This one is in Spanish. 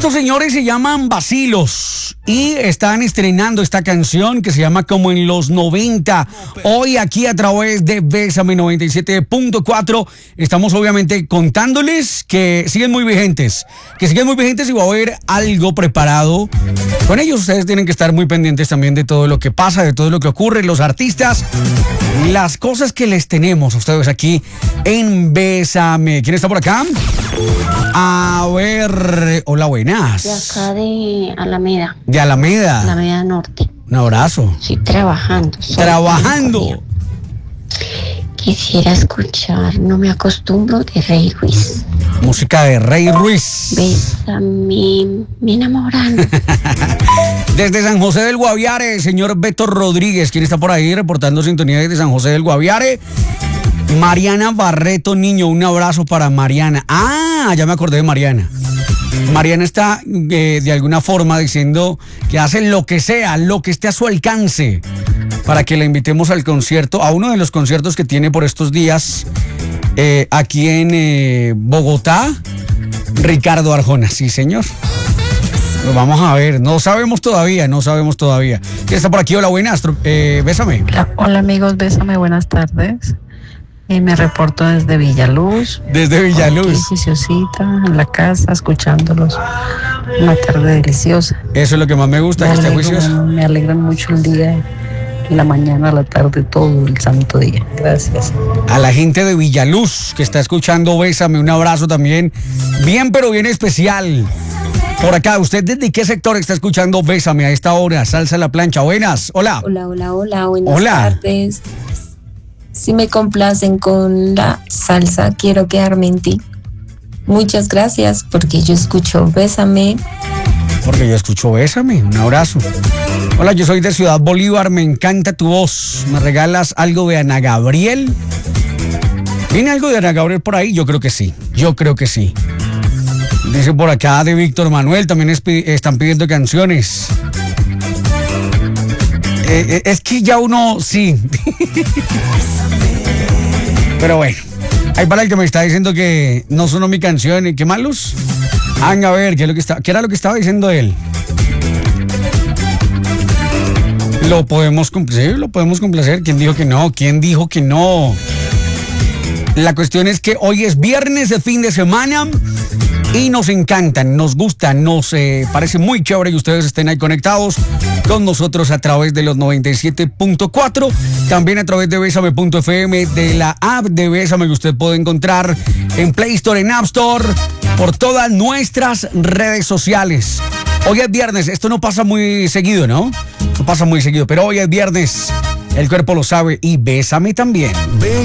Estos señores se llaman Vacilos y están estrenando esta canción que se llama Como en los 90. Hoy aquí a través de Bésame 97.4 estamos obviamente contándoles que siguen muy vigentes, y va a haber algo preparado con ellos. Ustedes tienen que estar muy pendientes también de todo lo que pasa, de todo lo que ocurre, los artistas, las cosas que les tenemos a ustedes aquí en Bésame. ¿Quién está por acá? A ver, hola, buenas. De acá de Alameda. De Alameda. Alameda Norte. Un abrazo. Sí, trabajando. Trabajando. Quisiera escuchar No me acostumbro de Rey Ruiz. Música de Rey Ruiz. Bésame, me enamorando. Desde San José del Guaviare, señor Beto Rodríguez, ¿quién está por ahí reportando sintonía desde San José del Guaviare? Mariana Barreto, niño, un abrazo para Mariana. Ah, ya me acordé de Mariana. Mariana está de alguna forma diciendo que hace lo que sea, lo que esté a su alcance, para que la invitemos al concierto, a uno de los conciertos que tiene por estos días aquí en Bogotá, Ricardo Arjona. Sí, señor. Lo vamos a ver, no sabemos todavía. ¿Quién está por aquí? Hola, buenas, Bésame. Hola amigos, Bésame, buenas tardes. Me reporto desde Villaluz. Desde Villaluz. Aquí, juiciosita, en la casa, escuchándolos. Una tarde deliciosa. Eso es lo que más me gusta, que esté juicioso. Me alegran mucho el día, la mañana, la tarde, todo el santo día. Gracias. A la gente de Villaluz que está escuchando Bésame, un abrazo también. Bien, pero bien especial. Por acá, ¿usted desde qué sector está escuchando Bésame a esta hora? Salsa a la plancha. Buenas, hola. Hola, buenas tardes. Si me complacen con la salsa, quiero quedarme en ti. Muchas gracias, porque yo escucho Bésame. Porque yo escucho Bésame, un abrazo. Hola, yo soy de Ciudad Bolívar, me encanta tu voz. ¿Me regalas algo de Ana Gabriel? ¿Viene algo de Ana Gabriel por ahí? Yo creo que sí. Dice por acá de Víctor Manuel, también están pidiendo canciones. Es que ya uno, sí. Pero bueno, ahí para el que me está diciendo que no sonó mi canción y qué malos. A ver, ¿qué era lo que estaba diciendo él? Lo podemos complacer. ¿Quién dijo que no? La cuestión es que hoy es viernes de fin de semana y nos encantan, nos gustan, nos parece muy chévere que ustedes estén ahí conectados con nosotros a través de los 97.4, también a través de Bésame.fm, de la app de Bésame que usted puede encontrar en Play Store, en App Store, por todas nuestras redes sociales. Hoy es viernes, esto no pasa muy seguido, ¿no? No pasa muy seguido, pero hoy es viernes, el cuerpo lo sabe y Bésame también.